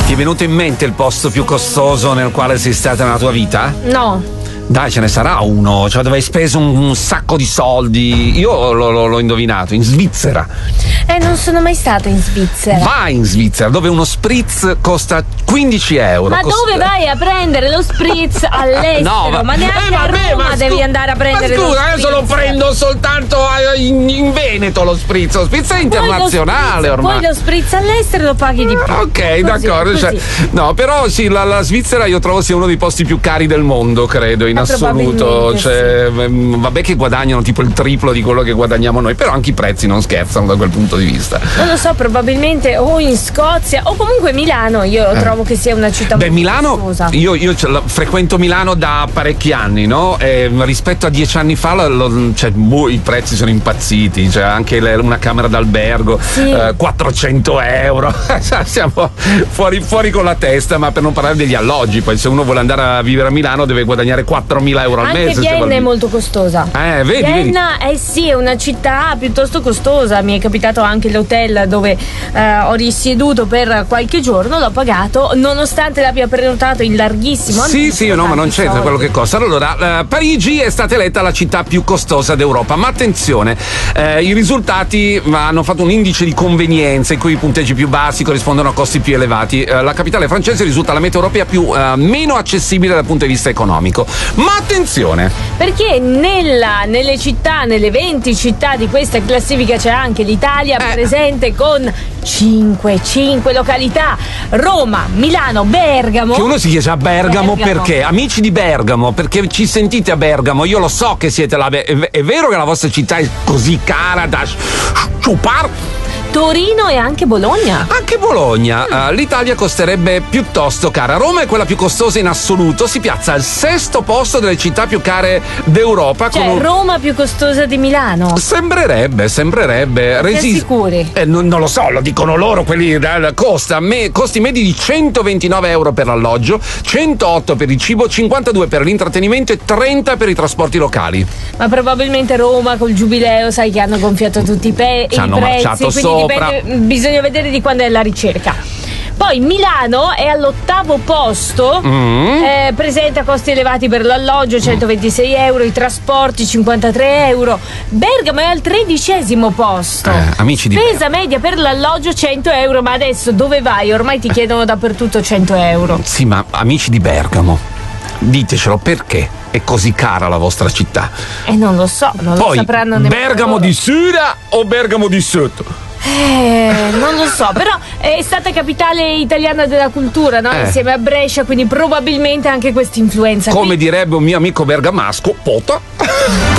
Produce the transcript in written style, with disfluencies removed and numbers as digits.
Ti è venuto in mente il posto più costoso nel quale sei stata nella tua vita? No. Dai, ce ne sarà uno, cioè dove hai speso un sacco di soldi. Io l'ho indovinato, in Svizzera. Non sono mai stata in Svizzera. Vai in Svizzera, dove uno spritz costa 15 euro. Ma dove vai a prendere lo spritz all'estero? No, ma neanche a Roma devi andare a prendere lo spritz. Ma scusa, adesso lo prendo soltanto in Veneto lo spritz. Lo spritz è internazionale ormai. Poi lo spritz all'estero lo paghi di più. Ok, così, d'accordo. così. Cioè, no, però sì, la Svizzera io trovo sia uno dei posti più cari del mondo, credo, in assoluto. Cioè, vabbè che guadagnano tipo il triplo di quello che guadagniamo noi, però anche i prezzi non scherzano da quel punto di vista. Non lo so, probabilmente o in Scozia o comunque Milano, io trovo che sia una città molto Milano, costosa. io frequento Milano da parecchi anni, no? Rispetto a 10 anni fa i prezzi sono impazziti, cioè anche una camera d'albergo, sì. 400 euro, siamo fuori con la testa, ma per non parlare degli alloggi, poi se uno vuole andare a vivere a Milano deve guadagnare 4.000 euro al mese. Anche Vienna è molto costosa. Vedi. Vienna, sì, è una città piuttosto costosa. Mi è capitato anche l'hotel dove ho risieduto per qualche giorno, l'ho pagato, nonostante l'abbia prenotato in larghissimo. Sì, no, ma non c'entra soldi. quello che costa. Allora, Parigi è stata eletta la città più costosa d'Europa, ma attenzione, i risultati hanno fatto un indice di convenienza in cui i punteggi più bassi corrispondono a costi più elevati. La capitale francese risulta la meta europea meno accessibile dal punto di vista economico. Ma attenzione! Perché nelle città, nelle 20 città di questa classifica c'è anche l'Italia presente con 5 località: Roma, Milano, Bergamo. Che uno si chiede a Bergamo perché? Amici di Bergamo, perché ci sentite a Bergamo? Io lo so che siete là. È vero che la vostra città è così cara da sciupar? Torino e anche Bologna. Anche Bologna. L'Italia costerebbe piuttosto cara. Roma è quella più costosa in assoluto, si piazza al 6° posto delle città più care d'Europa. Cioè Roma più costosa di Milano? Sembrerebbe. Sei sicuri? Non lo so, lo dicono loro, quelli costi medi di 129 euro per l'alloggio, 108 per il cibo, 52 per l'intrattenimento e 30 per i trasporti locali. Ma probabilmente Roma col giubileo, sai che hanno gonfiato tutti i prezzi, quindi bisogna vedere di quando è la ricerca. Poi Milano è all'8° posto, presenta costi elevati per l'alloggio, 126 euro, i trasporti 53 euro. Bergamo è al 13° posto, amici di spesa media per l'alloggio 100 euro. Ma adesso dove vai? Ormai ti chiedono dappertutto 100 euro. Sì, ma amici di Bergamo, ditecelo, perché è così cara la vostra città? Non lo so, non Poi, lo sapranno nemmeno Bergamo loro. di Sura o Bergamo di Sotto? Non lo so, però è stata capitale italiana della cultura, no? Insieme a Brescia, quindi probabilmente anche questa influenza. Come direbbe un mio amico bergamasco, pota.